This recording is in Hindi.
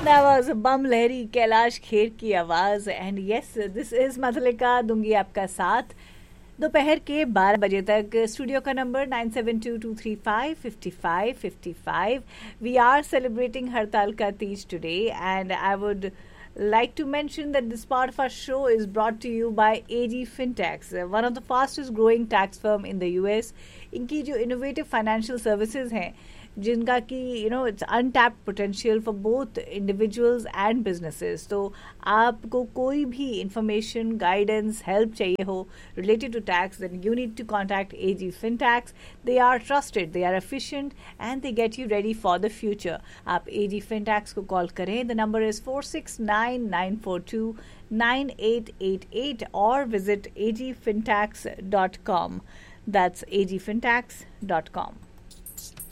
That was बम लहरी कैलाश खेर की आवाज and yes this is Madhulika दूंगी आपका साथ दोपहर के 12 बजे तक स्टूडियो का नंबर 9722355555 वी आर सेलिब्रेटिंग हड़ताल का Teej today and I would like to mention that this part of our show is brought to you by AG Fintechs, one of the fastest growing tax firm in the US. इनकी जो innovative financial services हैं जिनका कि it's untapped potential for both individuals and businesses. तो आपको कोई भी इंफॉर्मेशन गाइडेंस हेल्प चाहिए हो related to tax then you need to contact AG Fintechs. They are trusted, they are efficient and they get you ready for the future. आप AG Fintechs को कॉल करें. द नंबर इज 4699429888 और विजिट agfintechs.com. That's agfintechs.com.